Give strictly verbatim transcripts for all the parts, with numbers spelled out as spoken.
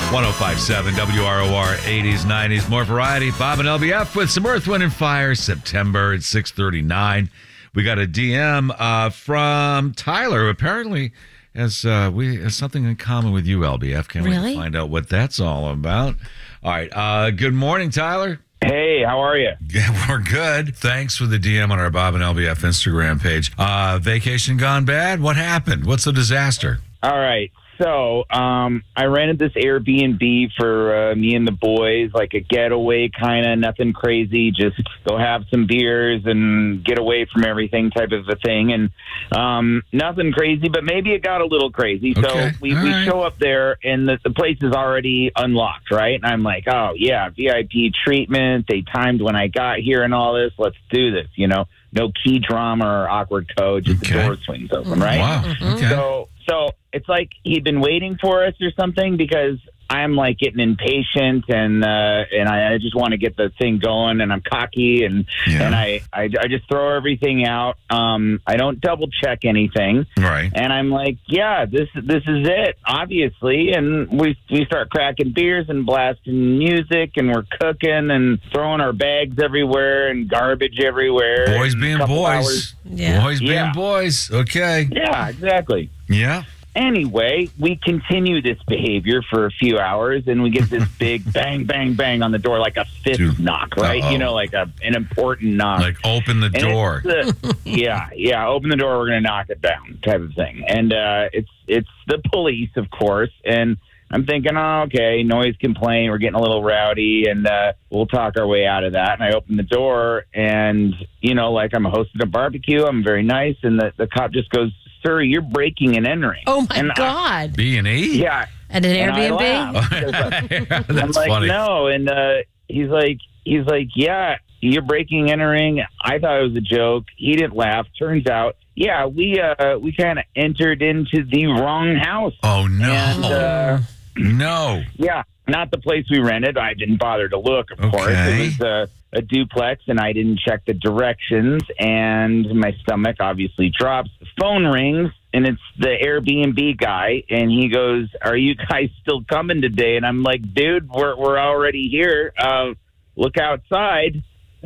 ten fifty-seven W R O R, eighties, nineties, more variety. Bob and L B F with some Earth, Wind, and Fire, September at six thirty-nine. We got a D M uh, from Tyler, who apparently has, uh, we, has something in common with you, L B F. Can't Really? wait to find out what that's all about. All right. Uh, good morning, Tyler. Hey, how are you? Yeah, we're good. Thanks for the D M on our Bob and L B F Instagram page. Uh, vacation gone bad? What happened? What's the disaster? All right. So um, I rented this Airbnb for uh, me and the boys, like a getaway kind of, nothing crazy, just go have some beers and get away from everything type of a thing. And um, nothing crazy, but maybe it got a little crazy. Okay. So we, we right. show up there and the, the place is already unlocked, right? And I'm like, oh, yeah, V I P treatment. They timed when I got here and all this. Let's do this, you know? No key drama or awkward code, just Okay. the door swings open, right? Wow. Mm-hmm. Okay. So, so it's like he'd been waiting for us or something, because I'm like getting impatient and uh, and I, I just want to get the thing going, and I'm cocky and Yeah. and I, I I just throw everything out. Um, I don't double check anything, Right. and I'm like, yeah, this this is it, obviously. And we we start cracking beers and blasting music, and we're cooking and throwing our bags everywhere and garbage everywhere. Boys And a being couple boys. hours- Yeah. Boys being Yeah. boys. Okay. Yeah, exactly. Yeah. Anyway, we continue this behavior for a few hours, and we get this big bang, bang, bang on the door, like a fist Dude. knock, right? Uh-oh. You know, like a, an important knock. Like open the And door. it's the- yeah, yeah. Open the door. We're going to knock it down, type of thing. And uh, it's it's the police, of course. And I'm thinking, oh, okay, noise complaint. We're getting a little rowdy, and uh, we'll talk our way out of that. And I open the door, and you know, like I'm hosting a barbecue. I'm very nice, and the, the cop just goes, "Sir, you're breaking and entering." Oh my And I- God! B and E? yeah. At an And I Airbnb? laughed, 'cause I- I'm That's like, funny. no, and uh, he's like, he's like, yeah, you're breaking, entering. I thought it was a joke. He didn't laugh. Turns out, yeah, we uh, we kind of entered into the wrong house. Oh, no. And uh, no. yeah, not the place we rented. I didn't bother to look, of course. Okay. It was uh, a duplex, and I didn't check the directions, and my stomach obviously drops. The phone rings, and it's the Airbnb guy, and he goes, "Are you guys still coming today?" And I'm like, "Dude, we're we're already here. Uh, look outside."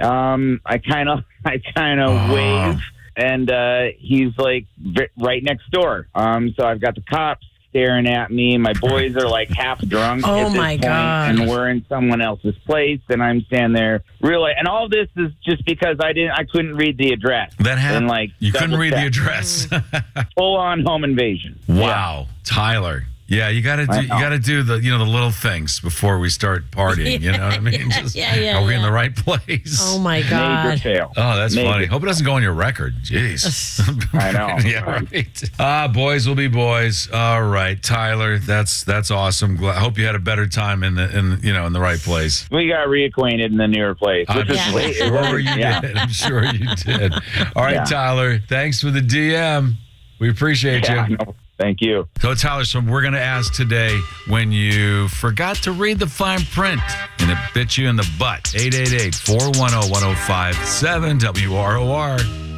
Um, I kind of I kind of Oh. wave, and uh, he's like v- right next door. Um, so I've got the cops staring at me. My boys are like half drunk. Oh, at this my point, God. And we're in someone else's place, and I'm standing there. Really, and all this is just because I didn't, I couldn't read the address. That happened. And like You couldn't read the double-check. address. Full on home invasion. Wow. Tyler. Yeah, you gotta do I you know. gotta do the you know the little things before we start partying. You know what I mean? Just, Yeah, yeah, are we in yeah. the right place? Oh my Major God! fail. Oh, that's Maybe. funny. Hope it doesn't go on your record. Jeez. I know. Yeah, right. Ah, boys will be boys. All right, Tyler. That's that's awesome. Gla- I hope you had a better time in the in you know in the right place. We got reacquainted in the newer place. I'm Which is Yeah. late. sure you Yeah. did. I'm sure you did. All right, Yeah. Tyler. Thanks for the D M. We appreciate Yeah, you. no, thank you. So, Tyler, so we're going to ask today when you forgot to read the fine print and it bit you in the butt. eight eight eight, four one zero, one zero five seven W R O R.